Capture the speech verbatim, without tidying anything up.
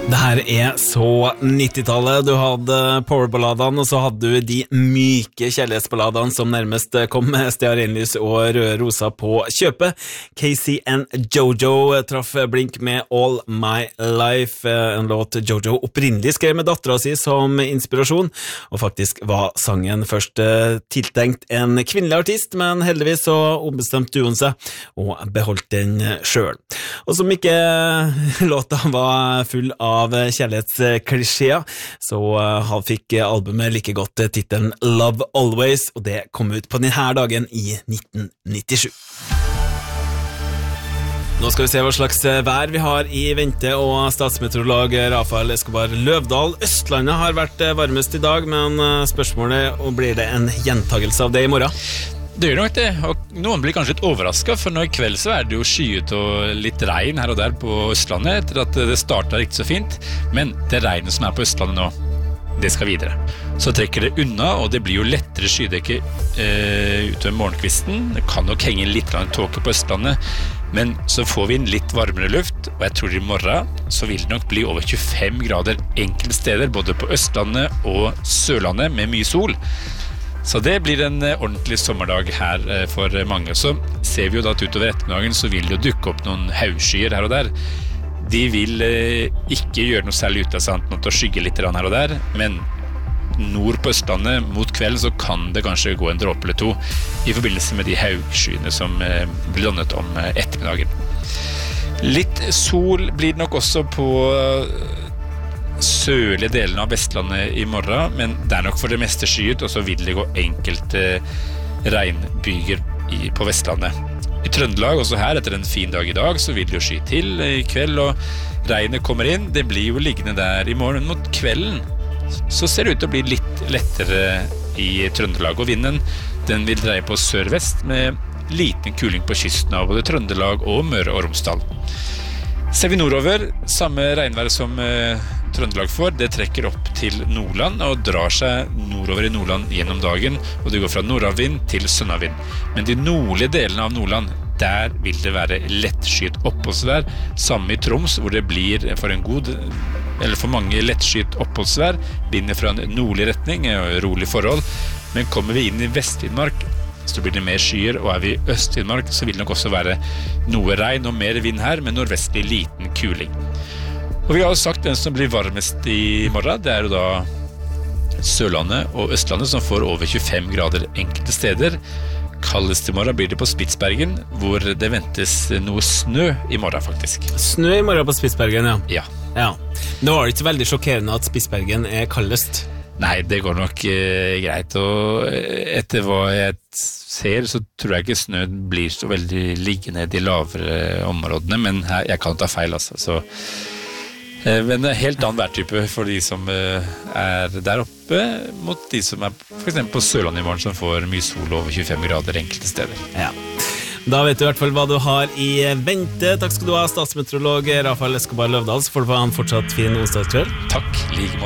Det her er så nittitallet. Du hadde powerballadene, og så hadde du de myke kjærlighetsballadene som nærmest kom med stearinlys og røde rosa på kjøpet. Casey and Jojo traff blink med All My Life, en låt Jojo opprinnelig skrev med datteren sin som inspirasjon, og faktisk var sangen først tiltenkt en kvinnelig artist, men heldigvis så ombestemte hun seg og beholdt den selv. Og som ikke låta var full av av kjærlighetsklisjeer, så han fikk albumet like godt titelen Love Always, og det kom ut på denne dagen i nitten nittisju. Nå skal vi se hva slags vær vi har i vente, og statsmeteorolog Rafael Escobar Løvdahl. Østlandet har vært varmest i dag, men spørsmålet er, blir det en gjentagelse av det i morgen? Det gjør nok det, og noen blir kanskje litt overrasket, for nå i kveld så er det jo skyet og litt regn her og der på Østlandet, etter at det startet riktig så fint, men det regnet som er på Østlandet nå, det skal videre. Så trekker det unna, og det blir jo lettere skydekke eh, utover morgenkvisten. Det kan nok henge litt tåke på Østlandet, men så får vi en litt varmere luft, og jeg tror i morgen så vil det nok bli over tjuefem grader enkelte steder, både på Østlandet og Sørlandet, med mye sol. Så det blir en ordentlig sommerdag her for mange. Så ser vi jo da at utover ettermiddagen så vil det jo dukke opp noen haugskyer her og der. De vil ikke gjøre noe særlig ut av seg annet enn å skygge litt her og der, men nord på Østlandet mot kvelden så kan det kanskje gå en dråpe eller to i forbindelse med de haugskyene som blir landet om ettermiddagen. Litt sol blir det nok også på sørlige delen av Vestlandet i morgen, men det er nok for det meste skyet, og så vil det gå enkelte regnbyger i, på Vestlandet. I Trøndelag, også her, etter en fin dag i dag, så vil det jo sky til i kveld, og regnet kommer inn. Det blir jo liggende der i morgen mot kvelden. Så ser det ut til å bli litt lettere i Trøndelag, og vinden, den vil dreie på sør-vest med liten kuling på kysten av både Trøndelag og Møre og Romsdal. Ser vi nordover, samme regnvær som eh, Trøndelag får, det trekker opp til Nordland og drar seg nordover i Nordland gjennom dagen, og det går fra nordavvind til sønnavvind. Men de nordlige delene av Nordland, der vil det være lettskyet oppholdsvær, samme i Troms, hvor det blir for en god, eller for mange lettskyet oppholdsvær, binder fra en nordlig retning, rolig forhold, men kommer vi inn i Vest-Finnmark, så blir det mer skyer, og er vi i Øst-Finnmark, så vil det nok også være noe regn og mer vind her, med nordvestlig liten kuling. Og vi har jo sagt hvem som blir varmest i morgen. Det er jo da Sørlandet og Østlandet som får over tjuefem grader enkelte steder. Kaldest i morgen blir det på Spitsbergen, hvor det ventes noe snø i morgen faktisk. Snø i morgen på Spitsbergen, ja. Ja. Ja. Det var ikke veldig sjokkerende at Spitsbergen er kaldest. Nei, det går nok eh, greit, og etter hva jeg ser, så tror jeg ikke snø blir så veldig liggende i de lavere områdene, men her, jeg kan ta feil, altså, så... Men det er helt annen værtype for de som er der oppe mot de som er for eksempel på Sørlandet i morgen som får mye sol over tjuefem grader enkelte steder. Ja. Da vet du i hvert fall hva du har i vente. Takk skal du ha, statsmeteorolog Rafael Escobar Løvdahl, så får du ha en fortsatt fin onsdagskveld. Takk, like måte.